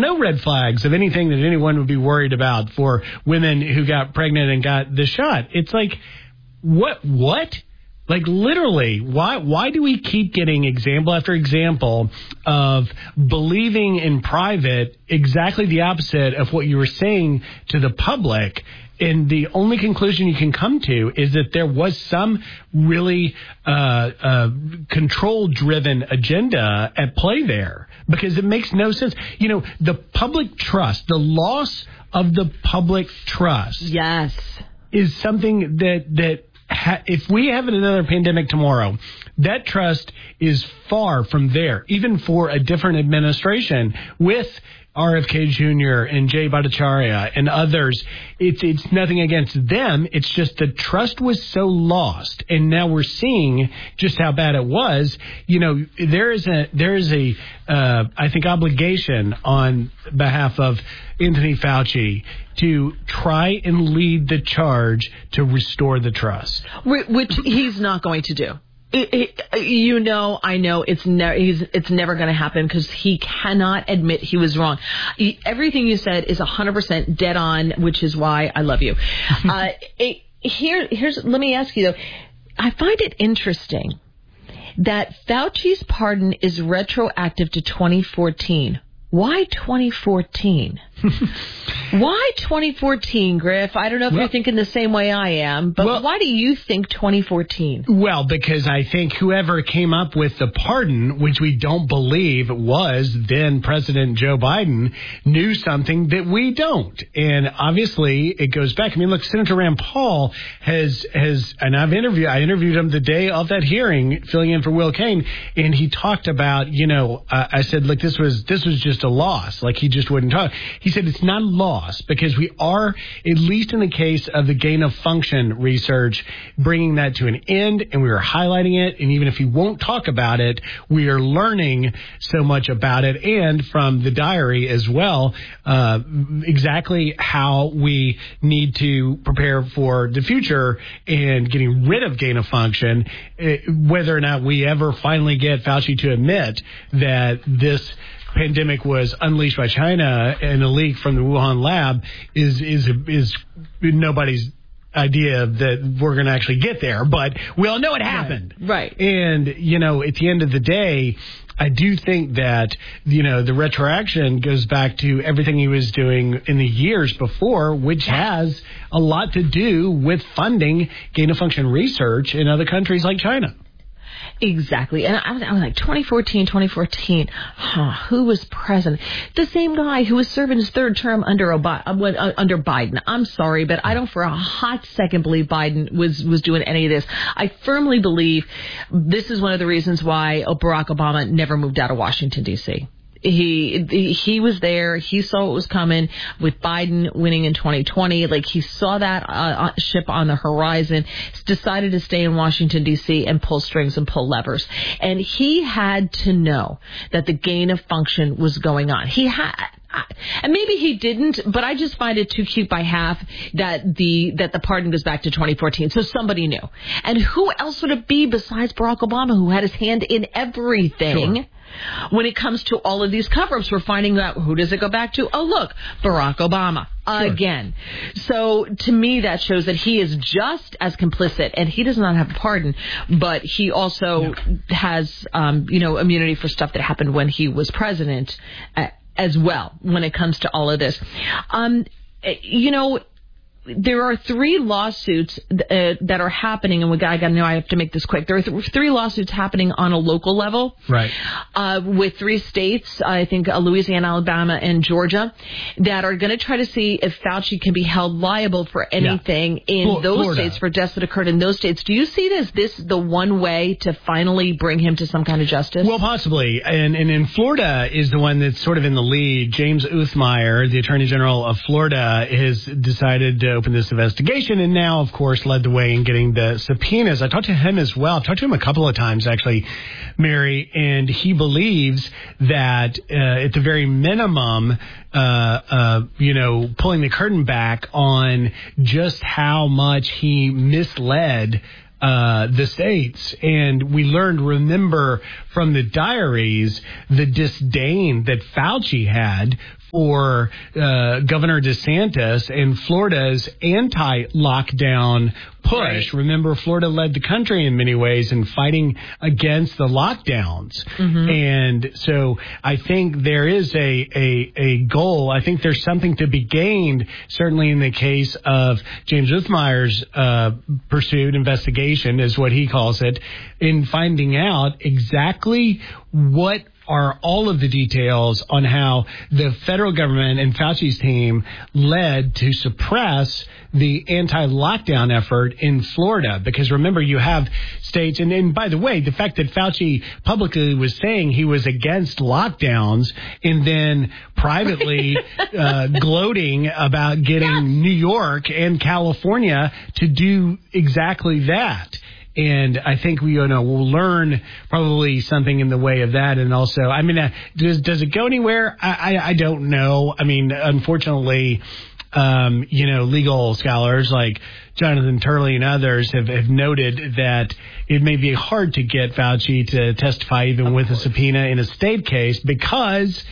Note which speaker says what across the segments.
Speaker 1: no red flags of anything that anyone would be worried about for women who got pregnant and got the shot. It's like, what? Like, literally, why do we keep getting example after example of believing in private exactly the opposite of what you were saying to the public? And the only conclusion you can come to is that there was some really control-driven agenda at play there, because it makes no sense. You know, the public trust, the loss of the public trust,
Speaker 2: yes,
Speaker 1: is something that if we have another pandemic tomorrow, that trust is far from there, even for a different administration with RFK Jr. and Jay Bhattacharya and others. It's nothing against them. It's just the trust was so lost, and now we're seeing just how bad it was. You know, there is a I think obligation on behalf of Anthony Fauci to try and lead the charge to restore the trust,
Speaker 2: which he's not going to do. I know it's never going to happen, because he cannot admit he was wrong. Everything you said is 100% dead on, which is why I love you. Let me ask you though. I find it interesting that Fauci's pardon is retroactive to 2014. Why 2014? Why 2014, Griff? I don't know if you're thinking the same way I am, but why do you think 2014?
Speaker 1: Well, because I think whoever came up with the pardon, which we don't believe was then President Joe Biden, knew something that we don't. And obviously it goes back. I mean, look, Senator Rand Paul has, and I interviewed him the day of that hearing, filling in for Will Cain, and he talked about, I said, look, this was just a loss. Like, he just wouldn't talk. He said it's not a loss because we are, at least in the case of the gain of function research, bringing that to an end, and we are highlighting it. And even if he won't talk about it, we are learning so much about it, and from the diary as well, exactly how we need to prepare for the future and getting rid of gain of function, whether or not we ever finally get Fauci to admit that this pandemic was unleashed by China and a leak from the Wuhan lab is nobody's idea that we're going to actually get there, but we all know it happened.
Speaker 2: Right.
Speaker 1: And, at the end of the day, I do think that, the retroaction goes back to everything he was doing in the years before, which has a lot to do with funding gain-of-function research in other countries like China.
Speaker 2: Exactly. And I was like, 2014, who was president? The same guy who was serving his third term under Biden. I'm sorry, but I don't for a hot second believe Biden was doing any of this. I firmly believe this is one of the reasons why Barack Obama never moved out of Washington, D.C. He was there. He saw what was coming with Biden winning in 2020. Like, he saw that ship on the horizon, decided to stay in Washington, D.C. and pull strings and pull levers. And he had to know that the gain of function was going on. He had. And maybe he didn't, but I just find it too cute by half that the pardon goes back to 2014. So somebody knew. And who else would it be besides Barack Obama, who had his hand in everything? Sure. When it comes to all of these cover-ups, we're finding out, who does it go back to? Oh, look, Barack Obama again. So to me, that shows that he is just as complicit, and he does not have a pardon, but he also has, immunity for stuff that happened when he was president as well, when it comes to all of this. There are 3 lawsuits that are happening, and I have to make this quick. There are 3 lawsuits happening on a local level,
Speaker 1: right?
Speaker 2: With 3 states, I think Louisiana, Alabama, and Georgia, that are going to try to see if Fauci can be held liable for anything in those Florida states, for deaths that occurred in those states. Do you see this the one way to finally bring him to some kind of justice?
Speaker 1: Well, possibly. And in Florida is the one that's sort of in the lead. James Uthmeier, the Attorney General of Florida, has decided to open this investigation, and now, of course, led the way in getting the subpoenas. I talked to him as well. I've talked to him a couple of times, actually, Mary, and he believes that at the very minimum, pulling the curtain back on just how much he misled the states. And we remember from the diaries, the disdain that Fauci had or Governor DeSantis and Florida's anti-lockdown push. Right. Remember, Florida led the country in many ways in fighting against the lockdowns. Mm-hmm. And so I think there is a goal. I think there's something to be gained, certainly in the case of James Uthmire's pursued investigation, is what he calls it, in finding out exactly what are all of the details on how the federal government and Fauci's team led to suppress the anti-lockdown effort in Florida. Because remember, you have states, and by the way, the fact that Fauci publicly was saying he was against lockdowns and then privately gloating about getting New York and California to do exactly that. And I think we'll learn probably something in the way of that. And also, I mean, does it go anywhere? I don't know. I mean, unfortunately, legal scholars like Jonathan Turley and others have noted that it may be hard to get Fauci to testify even with a subpoena in a state case because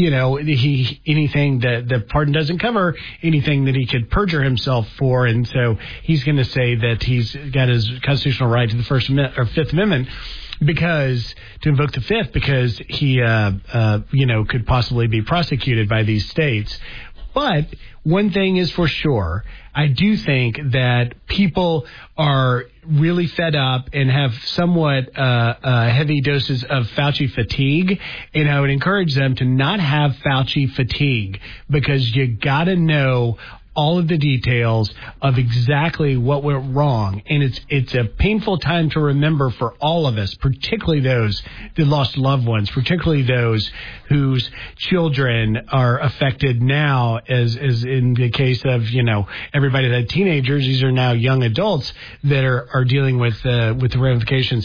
Speaker 1: anything that the pardon doesn't cover anything that he could perjure himself for, and so he's going to say that he's got his constitutional right to the Fifth Amendment because to invoke the Fifth because he could possibly be prosecuted by these states. But one thing is for sure, I do think that people are really fed up and have somewhat heavy doses of Fauci fatigue, and I would encourage them to not have Fauci fatigue because you got to know all of the details of exactly what went wrong. And it's a painful time to remember for all of us, particularly those that lost loved ones, particularly those whose children are affected now, as in the case of, everybody that had teenagers. These are now young adults that are dealing with the ramifications.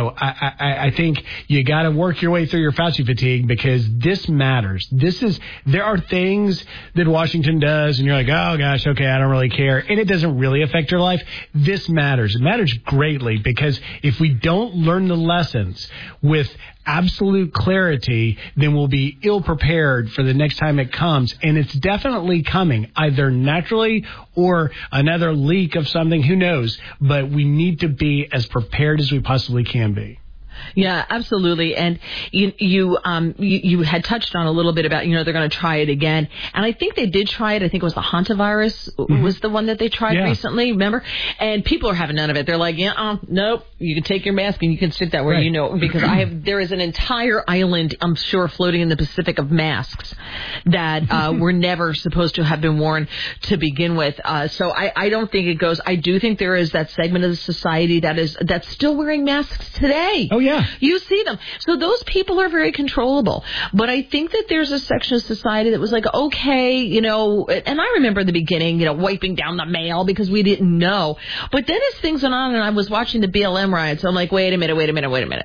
Speaker 1: I think you got to work your way through your Fauci fatigue because this matters. There are things that Washington does and you're like, oh gosh, okay, I don't really care. And it doesn't really affect your life. This matters. It matters greatly because if we don't learn the lessons with absolute clarity, then we'll be ill prepared for the next time it comes. And it's definitely coming, either naturally or another leak of something, who knows. But we need to be as prepared as we possibly can be.
Speaker 2: Yeah, absolutely. And you had touched on a little bit about, they're going to try it again. And I think they did try it. I think it was the hantavirus was the one that they tried recently, remember? And people are having none of it. They're like, nope, you can take your mask and you can stick that where because there is an entire island, I'm sure, floating in the Pacific of masks that were never supposed to have been worn to begin with. So I don't think it goes. I do think there is that segment of the society that's still wearing masks today.
Speaker 1: Oh, yeah.
Speaker 2: You see them. So those people are very controllable. But I think that there's a section of society that was like, okay, and I remember in the beginning, wiping down the mail because we didn't know. But then as things went on and I was watching the BLM riots, I'm like, wait a minute.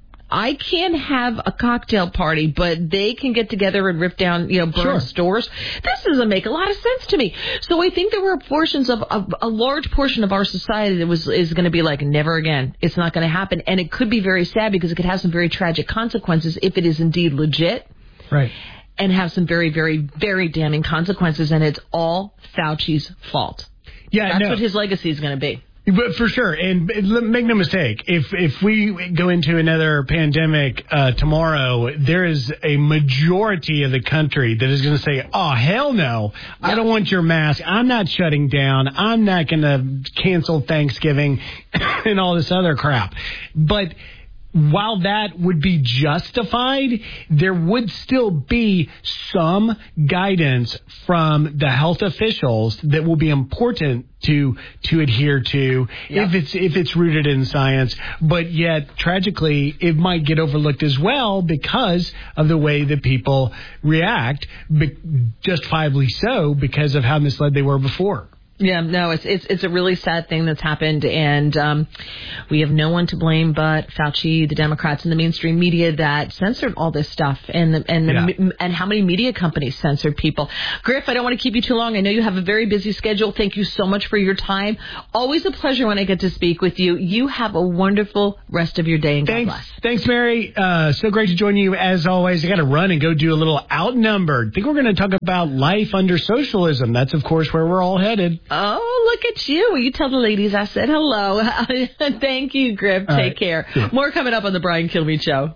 Speaker 2: I can't have a cocktail party, but they can get together and rip down, burn stores. This doesn't make a lot of sense to me. So I think there were portions of a large portion of our society that is going to be like, never again. It's not going to happen. And it could be very sad because it could have some very tragic consequences if it is indeed legit.
Speaker 1: Right.
Speaker 2: And have some very, very, very damning consequences. And it's all Fauci's fault.
Speaker 1: Yeah,
Speaker 2: That's what his legacy is going to be.
Speaker 1: But for sure, and make no mistake, if we go into another pandemic tomorrow, there is a majority of the country that is going to say, oh, hell no, I don't want your mask. I'm not shutting down. I'm not going to cancel Thanksgiving and all this other crap. But while that would be justified, there would still be some guidance from the health officials that will be important to adhere to if it's rooted in science. But yet, tragically, it might get overlooked as well because of the way that people react, justifiably so, because of how misled they were before.
Speaker 2: Yeah, no, it's a really sad thing that's happened, and we have no one to blame but Fauci, the Democrats, and the mainstream media that censored all this stuff, and how many media companies censored people. Griff, I don't want to keep you too long. I know you have a very busy schedule. Thank you so much for your time. Always a pleasure when I get to speak with you. You have a wonderful rest of your day, and God bless.
Speaker 1: Thanks, Mary. So great to join you as always. I got to run and go do a little Outnumbered. I think we're going to talk about life under socialism. That's, of course, where we're all headed.
Speaker 2: Oh, look at you. Will you tell the ladies I said hello? Thank you, Griff. Take care. Yeah. More coming up on the Brian Kilmeade Show.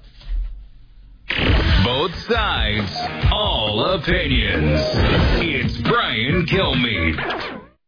Speaker 3: Both sides, all opinions. It's Brian Kilmeade.